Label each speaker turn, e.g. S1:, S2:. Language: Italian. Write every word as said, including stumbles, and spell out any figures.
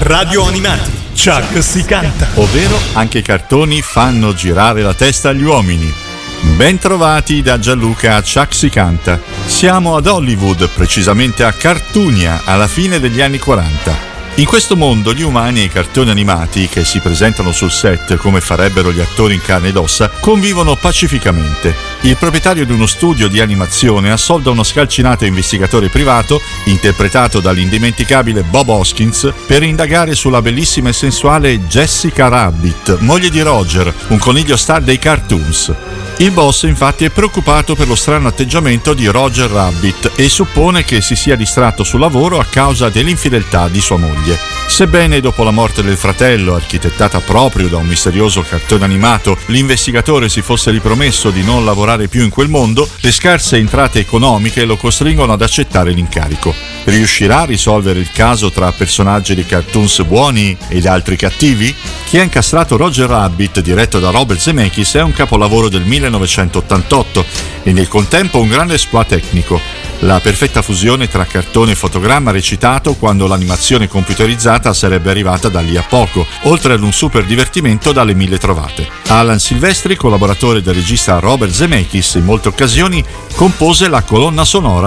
S1: Radio Animati, Chuck si canta.
S2: Ovvero anche i cartoni fanno girare la testa agli uomini. Ben trovati da Gianluca a Chuck si canta. Siamo ad Hollywood, precisamente a Cartoonia, alla fine degli anni quaranta. In questo mondo gli umani e i cartoni animati, che si presentano sul set come farebbero gli attori in carne ed ossa, convivono pacificamente. Il proprietario di uno studio di animazione assolda uno scalcinato investigatore privato, interpretato dall'indimenticabile Bob Hoskins, per indagare sulla bellissima e sensuale Jessica Rabbit, moglie di Roger, un coniglio star dei cartoons. Il boss infatti è preoccupato per lo strano atteggiamento di Roger Rabbit e suppone che si sia distratto sul lavoro a causa dell'infedeltà di sua moglie. Sebbene dopo la morte del fratello, architettata proprio da un misterioso cartone animato, l'investigatore si fosse ripromesso di non lavorare più in quel mondo, le scarse entrate economiche lo costringono ad accettare l'incarico. Riuscirà a risolvere il caso tra personaggi di cartoons buoni ed altri cattivi? Chi ha incastrato Roger Rabbit, diretto da Robert Zemeckis, è un capolavoro del millenovecentottantotto e nel contempo un grande exploit tecnico. La perfetta fusione tra cartone e fotogramma recitato quando l'animazione computerizzata sarebbe arrivata da lì a poco, oltre ad un super divertimento dalle mille trovate. Alan Silvestri, collaboratore del regista Robert Zemeckis, in molte occasioni compose la colonna sonora